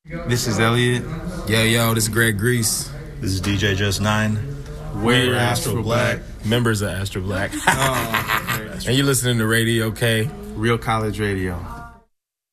This is Elliot. Yo, this is Greg Grease. This is DJ Just 9. We're Astro Black. Members of Astro Black. And you're listening to Radio K. Real College Radio.